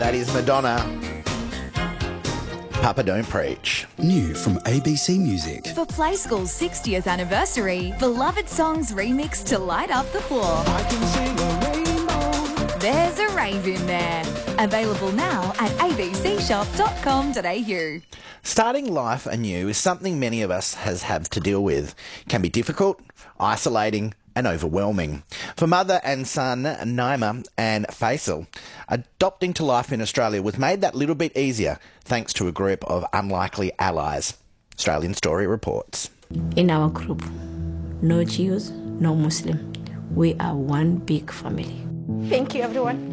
That is Madonna. Papa Don't Preach. New from ABC Music. For Play School's 60th anniversary, beloved songs remixed to light up the floor. I can sing a rainbow. There's a rave in there. Available now at abcshop.com.au. Starting life anew is something many of us have to deal with. It can be difficult, isolating and overwhelming. For mother and son, Naima and Faisal, adopting to life in Australia was made that little bit easier thanks to a group of unlikely allies. Australian Story reports. In our group, no Jews, no Muslim. We are one big family. Thank you, everyone.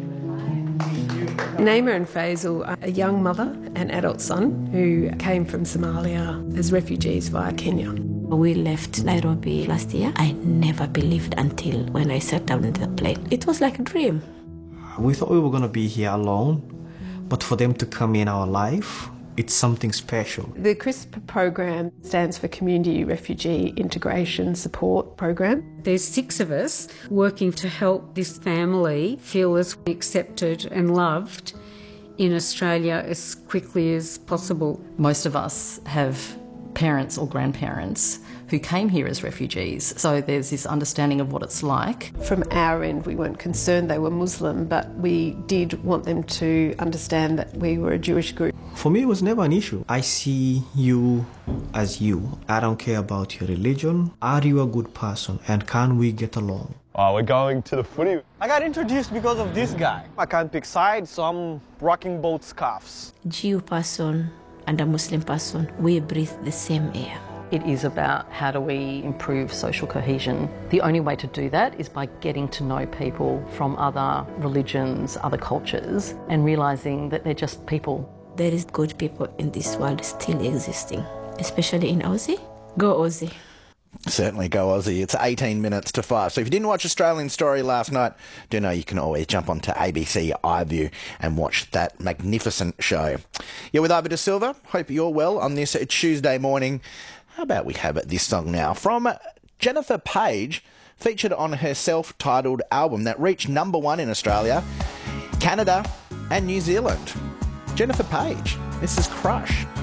Naima and Faisal are a young mother and adult son who came from Somalia as refugees via Kenya. We left Nairobi last year. I never believed until when I sat down in the plane. It was like a dream. We thought we were going to be here alone, but for them to come in our life, it's something special. The CRISP program stands for Community Refugee Integration Support Program. There's 6 of us working to help this family feel as accepted and loved in Australia as quickly as possible. Most of us have parents or grandparents who came here as refugees, so there's this understanding of what it's like. From our end, we weren't concerned they were Muslim, but we did want them to understand that we were a Jewish group. For me, it was never an issue. I see you as you. I don't care about your religion. Are you a good person and can we get along? Oh, we're going to the footy. I got introduced because of this guy. I can't pick sides, so I'm rocking both scarves. Jew person and a Muslim person, we breathe the same air. It is about how do we improve social cohesion. The only way to do that is by getting to know people from other religions, other cultures, and realising that they're just people. There is good people in this world still existing, especially in Aussie. Go Aussie. Certainly go Aussie. It's 18 minutes to 5. So if you didn't watch Australian Story last night, do know you can always jump onto ABC iView and watch that magnificent show. You're with Ivor De Silva. Hope you're well on this Tuesday morning. How about we have this song now from Jennifer Page, featured on her self-titled album that reached #1 in Australia, Canada and New Zealand. Jennifer Page, this is Crush.